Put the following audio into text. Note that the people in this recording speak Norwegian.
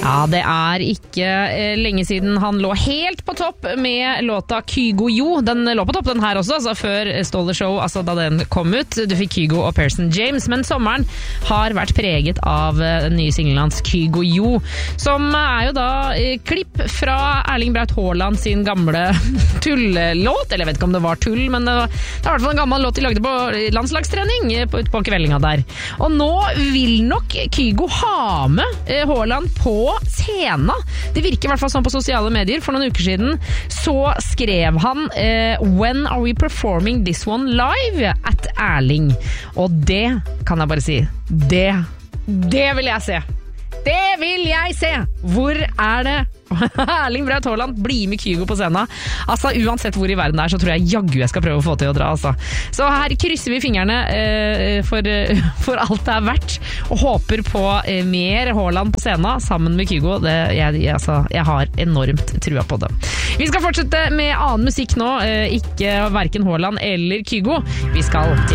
Ja, det ikke lenge siden han lå helt på topp med låta Kygo Jo. Den lå på topp den her også, altså før Stole the Show, altså da den kom ut. Du fikk Kygo og Pearson James, men sommeren har vært preget av den nye singelen hans Kygo Jo, som jo da klipp fra Erling Braut Haaland sin gamle tullelåt, eller jeg vet ikke om det var tull, men det var i hvert fall en gammel låt de lagde på landslagstrening ute på kveldinga der. Og nå vil nok Kygo ha med Haaland på scenen. Det virker i hvert fall sånn på sosiale medier. For noen uker siden så skrev han When are we performing this one live at Erling? Og det kan jeg bare si, det vil jeg se. Det vil jeg se! Hvor det? Erling Braut Haaland blir med Kygo på scenen. Altså, uansett hvor i verden det så tror jeg jaggu jeg skal prøve å få til å dra, altså. Så her krysser vi fingrene for alt det verdt, og håper på mer Haaland på scenen sammen med Kygo. Jeg har enormt trua på det. Vi skal fortsette med annen musikk nå, ikke hverken Haaland eller Kygo. Vi skal til